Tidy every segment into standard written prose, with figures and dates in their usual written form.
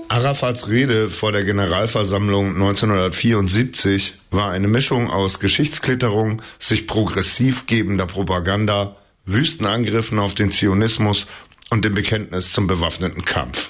Arafats Rede vor der Generalversammlung 1974 war eine Mischung aus Geschichtsklitterung, sich progressiv gebender Propaganda, wüsten Angriffen auf den Zionismus und dem Bekenntnis zum bewaffneten Kampf.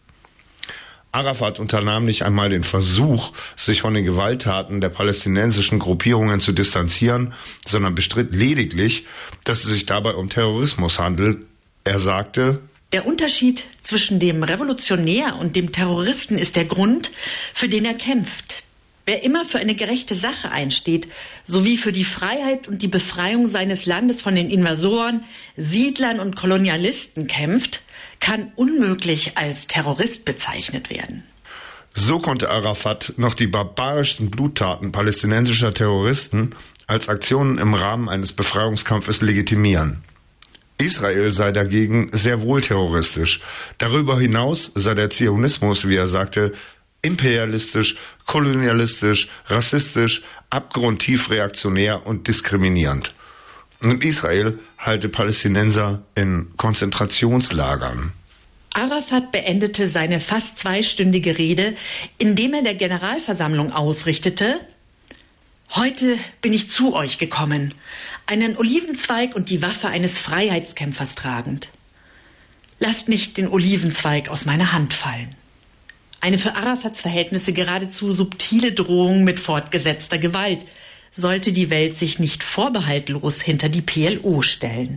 Arafat unternahm nicht einmal den Versuch, sich von den Gewalttaten der palästinensischen Gruppierungen zu distanzieren, sondern bestritt lediglich, dass es sich dabei um Terrorismus handelt. Er sagte: Der Unterschied zwischen dem Revolutionär und dem Terroristen ist der Grund, für den er kämpft. Wer immer für eine gerechte Sache einsteht, sowie für die Freiheit und die Befreiung seines Landes von den Invasoren, Siedlern und Kolonialisten kämpft, kann unmöglich als Terrorist bezeichnet werden. So konnte Arafat noch die barbarischsten Bluttaten palästinensischer Terroristen als Aktionen im Rahmen eines Befreiungskampfes legitimieren. Israel sei dagegen sehr wohl terroristisch. Darüber hinaus sei der Zionismus, wie er sagte, imperialistisch, kolonialistisch, rassistisch, abgrundtief reaktionär und diskriminierend. Und Israel halte Palästinenser in Konzentrationslagern. Arafat beendete seine fast zweistündige Rede, indem er der Generalversammlung ausrichtete: Heute bin ich zu euch gekommen, einen Olivenzweig und die Waffe eines Freiheitskämpfers tragend. Lasst nicht den Olivenzweig aus meiner Hand fallen. Eine für Arafats Verhältnisse geradezu subtile Drohung mit fortgesetzter Gewalt, sollte die Welt sich nicht vorbehaltlos hinter die PLO stellen.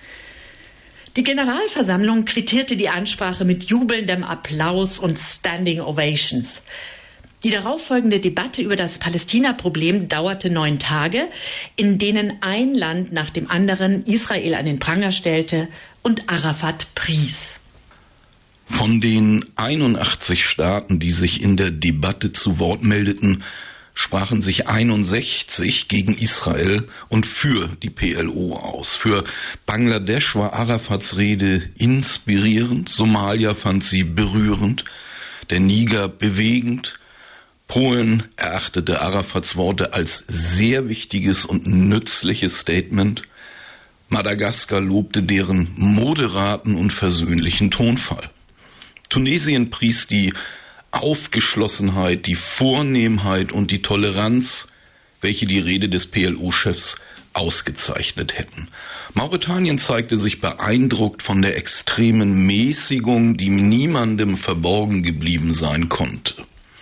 Die Generalversammlung quittierte die Ansprache mit jubelndem Applaus und Standing Ovations. Die darauffolgende Debatte über das Palästina-Problem dauerte 9 Tage, in denen ein Land nach dem anderen Israel an den Pranger stellte und Arafat pries. Von den 81 Staaten, die sich in der Debatte zu Wort meldeten, sprachen sich 61 gegen Israel und für die PLO aus. Für Bangladesch war Arafats Rede inspirierend, Somalia fand sie berührend, der Niger bewegend, Polen erachtete Arafats Worte als sehr wichtiges und nützliches Statement, Madagaskar lobte deren moderaten und versöhnlichen Tonfall. Tunesien pries die Aufgeschlossenheit, die Vornehmheit und die Toleranz, welche die Rede des PLO-Chefs ausgezeichnet hätten. Mauretanien zeigte sich beeindruckt von der extremen Mäßigung, die niemandem verborgen geblieben sein konnte.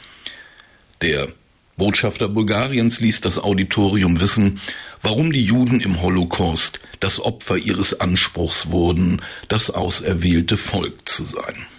Der Botschafter Bulgariens ließ das Auditorium wissen, warum die Juden im Holocaust das Opfer ihres Anspruchs wurden, das auserwählte Volk zu sein.